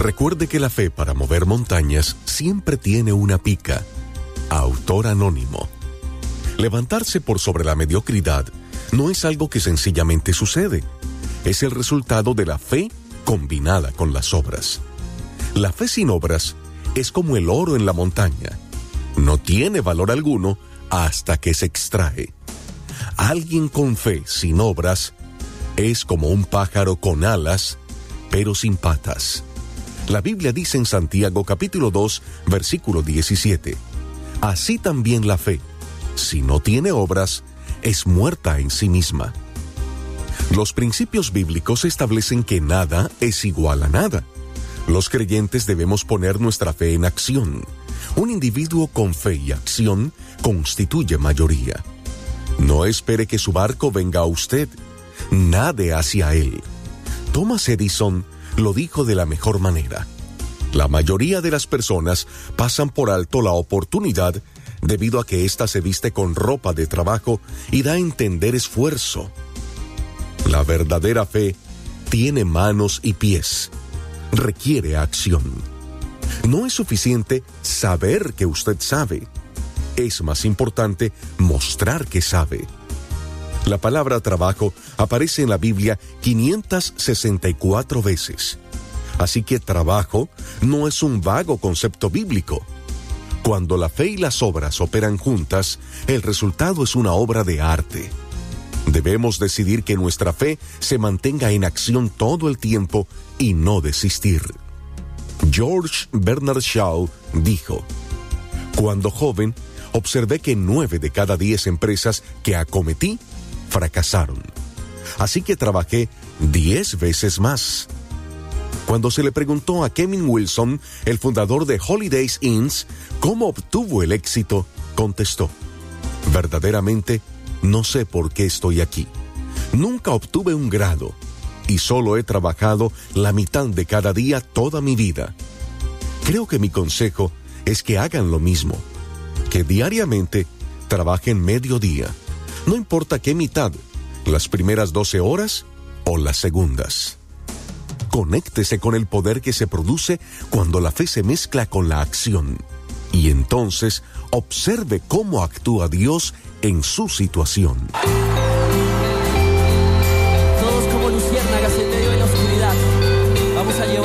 Recuerde que la fe para mover montañas siempre tiene una pica. Autor anónimo. Levantarse por sobre la mediocridad no es algo que sencillamente sucede. Es el resultado de la fe combinada con las obras. La fe sin obras es como el oro en la montaña. No tiene valor alguno hasta que se extrae. Alguien con fe sin obras es como un pájaro con alas, pero sin patas. La Biblia dice en Santiago capítulo 2, versículo 17, así también la fe, si no tiene obras, es muerta en sí misma. Los principios bíblicos establecen que nada es igual a nada. Los creyentes debemos poner nuestra fe en acción. Un individuo con fe y acción constituye mayoría. No espere que su barco venga a usted. Nade hacia él. Thomas Edison lo dijo de la mejor manera. La mayoría de las personas pasan por alto la oportunidad debido a que ésta se viste con ropa de trabajo y da a entender esfuerzo. La verdadera fe tiene manos y pies. Requiere acción. No es suficiente saber que usted sabe. Es más importante mostrar que sabe. La palabra trabajo aparece en la Biblia 564 veces. Así que trabajo no es un vago concepto bíblico. Cuando la fe y las obras operan juntas, el resultado es una obra de arte. Debemos decidir que nuestra fe se mantenga en acción todo el tiempo y no desistir. George Bernard Shaw dijo: cuando joven, observé que 9 de cada 10 empresas que acometí fracasaron. Así que trabajé 10 veces más. Cuando se le preguntó a Kevin Wilson, el fundador de Holiday Inns, cómo obtuvo el éxito, contestó: verdaderamente, no sé por qué estoy aquí. Nunca obtuve un grado y solo he trabajado la mitad de cada día toda mi vida. Creo que mi consejo es que hagan lo mismo, que diariamente trabajen medio día. No importa qué mitad, las primeras 12 horas o las segundas. Conéctese con el poder que se produce cuando la fe se mezcla con la acción. Y entonces observe cómo actúa Dios en su situación.